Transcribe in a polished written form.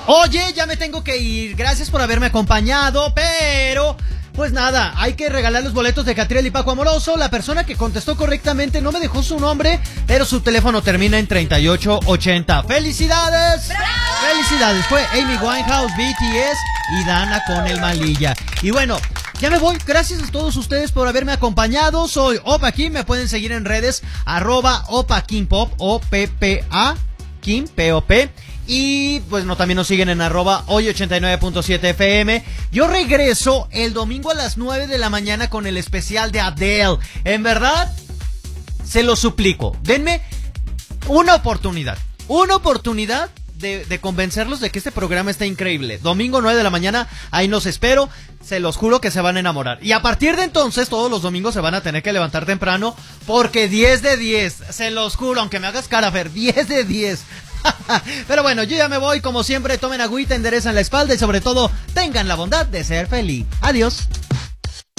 Oye, ya me tengo que ir. Gracias por haberme acompañado, pero... pues nada, hay que regalar los boletos de Catriel y Paco Amoroso. La persona que contestó correctamente no me dejó su nombre, pero su teléfono termina en 3880. ¡Felicidades! ¡Bravo! ¡Felicidades! Fue Amy Winehouse, BTS y Dana con el Malilla. Y bueno, ya me voy. Gracias a todos ustedes por haberme acompañado. Soy Opa Kim. Me pueden seguir en redes @Opa Kim Pop, OPPA Kim POP. Y pues no, también nos siguen en @hoy89.7 FM. Yo regreso el domingo a las 9 de la mañana con el especial de Adele. En verdad, se lo suplico. Denme una oportunidad. Una oportunidad de convencerlos de que este programa está increíble. Domingo 9 de la mañana, ahí los espero. Se los juro que se van a enamorar. Y a partir de entonces, todos los domingos se van a tener que levantar temprano, porque 10 de 10, se los juro, aunque me hagas cara, Fer, 10 de 10. Pero bueno, yo ya me voy. Como siempre, tomen agüita, enderezan la espalda y sobre todo, tengan la bondad de ser feliz. Adiós.